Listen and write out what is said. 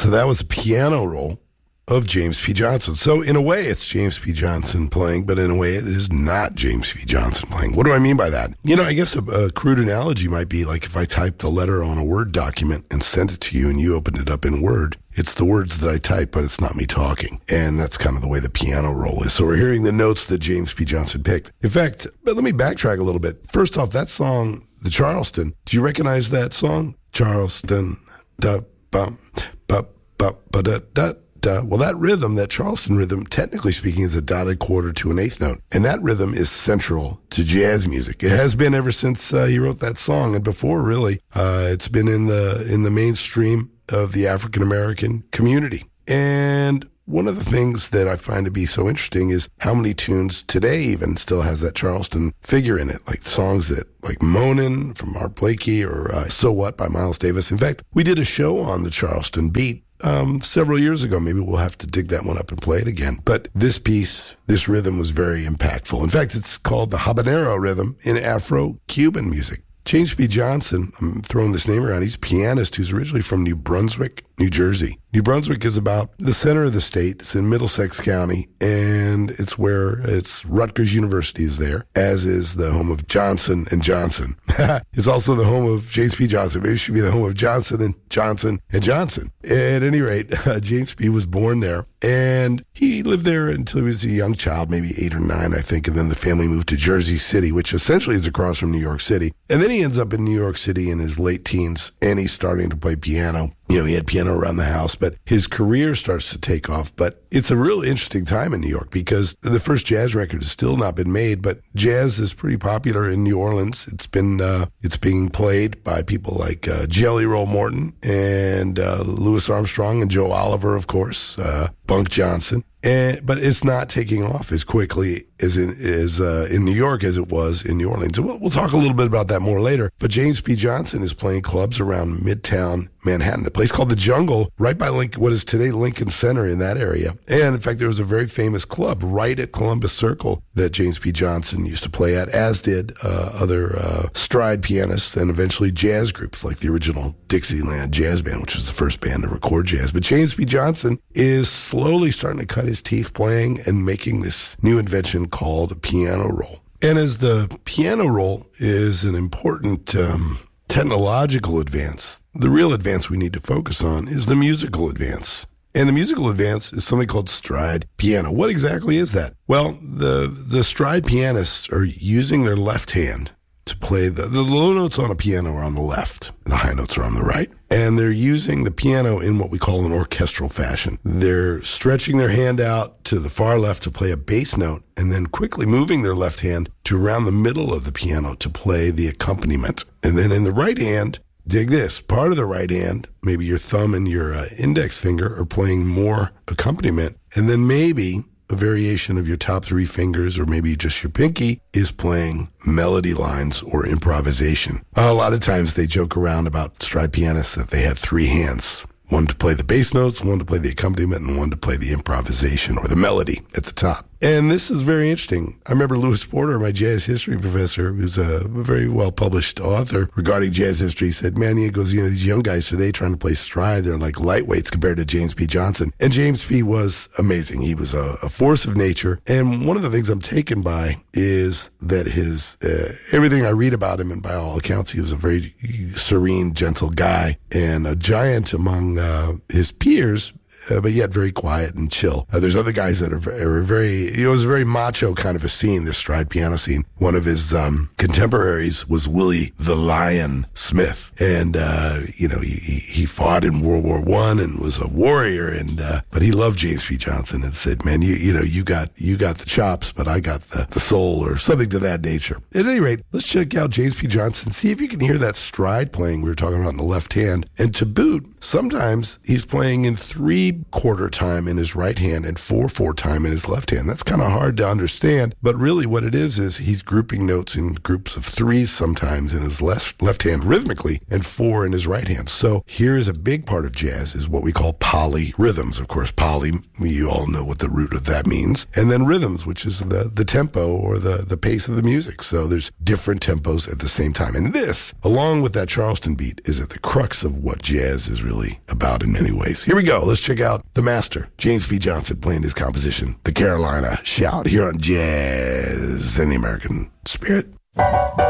So that was a piano roll of James P. Johnson. So in a way, it's James P. Johnson playing, but in a way, it is not James P. Johnson playing. What do I mean by that? I guess a crude analogy might be like if I typed a letter on a Word document and sent it to you and you opened it up in Word, it's the words that I type, but it's not me talking. And that's kind of the way the piano roll is. So we're hearing the notes that James P. Johnson picked. In fact, but let me backtrack a little bit. First off, that song, the Charleston, do you recognize that song? Charleston, da, bum, ba, ba, ba, da, da. Well, that rhythm, that Charleston rhythm, technically speaking, is a dotted quarter to an eighth note. And that rhythm is central to jazz music. It has been ever since he wrote that song. And before, really, it's been in the mainstream of the African-American community. And one of the things that I find to be so interesting is how many tunes today even still has that Charleston figure in it, like songs that, like Moanin' from Art Blakey or So What by Miles Davis. In fact, we did a show on the Charleston beat several years ago. Maybe we'll have to dig that one up and play it again. But this piece, this rhythm was very impactful. In fact, it's called the habanero rhythm in Afro-Cuban music. James P. Johnson, I'm throwing this name around, he's a pianist who's originally from New Brunswick, New Jersey. New Brunswick is about the center of the state. It's in Middlesex County, and it's Rutgers University is there, as is the home of Johnson & Johnson. It's also the home of James P. Johnson. Maybe it should be the home of Johnson & Johnson & Johnson. At any rate, James P. was born there, and he lived there until he was a young child, maybe 8 or 9, I think, and then the family moved to Jersey City, which essentially is across from New York City. And then he ends up in New York City in his late teens, and he's starting to play piano. He had piano around the house, but his career starts to take off. But it's a real interesting time in New York because the first jazz record has still not been made, but jazz is pretty popular in New Orleans. It's being played by people like Jelly Roll Morton and Louis Armstrong and Joe Oliver, of course, Bunk Johnson. But it's not taking off as quickly as in New York as it was in New Orleans. So we'll talk a little bit about that more later. But James P. Johnson is playing clubs around Midtown Manhattan, a place called The Jungle, right by what is today Lincoln Center in that area. And in fact, there was a very famous club right at Columbus Circle that James P. Johnson used to play at, as did other stride pianists and eventually jazz groups like the original Dixieland Jazz Band, which was the first band to record jazz. But James P. Johnson is slowly starting to cut his teeth playing and making this new invention called a piano roll. And as the piano roll is an important technological advance, the real advance we need to focus on is the musical advance. And the musical advance is something called stride piano. What exactly is that? Well, the stride pianists are using their left hand to play the low notes on a piano are on the left, the high notes are on the right. And they're using the piano in what we call an orchestral fashion. They're stretching their hand out to the far left to play a bass note and then quickly moving their left hand to around the middle of the piano to play the accompaniment. And then in the right hand, dig this, part of the right hand, maybe your thumb and your index finger are playing more accompaniment. And then maybe a variation of your top 3 fingers or maybe just your pinky is playing melody lines or improvisation. A lot of times they joke around about stride pianists that they have 3 hands. One to play the bass notes, one to play the accompaniment, and one to play the improvisation or the melody at the top. And this is very interesting. I remember Louis Porter, my jazz history professor, who's a very well-published author regarding jazz history, said, man, he goes, these young guys today trying to play stride, they're like lightweights compared to James P. Johnson. And James P. was amazing. He was a force of nature. And one of the things I'm taken by is that his everything I read about him, and by all accounts, he was a very serene, gentle guy and a giant among his peers, but yet very quiet and chill. There's other guys that are very, it was a very macho kind of a scene, this stride piano scene. One of his contemporaries was Willie the Lion Smith. And, he fought in World War I and was a warrior. But he loved James P. Johnson and said, man, you got the chops, but I got the soul, or something to that nature. At any rate, let's check out James P. Johnson, see if you can hear that stride playing we were talking about in the left hand. And to boot, sometimes he's playing in 3 3/4 time in his right hand and 4/4 time in his left hand. That's kind of hard to understand, but really what it is he's grouping notes in groups of 3s sometimes in his left hand rhythmically and 4 in his right hand. So here is a big part of jazz is what we call polyrhythms. Of course, poly, you all know what the root of that means. And then rhythms, which is the tempo or the pace of the music. So there's different tempos at the same time. And this, along with that Charleston beat, is at the crux of what jazz is really about in many ways. Here we go. Let's check out the master, James P. Johnson, playing his composition, The Carolina Shout, here on Jazz and the American Spirit.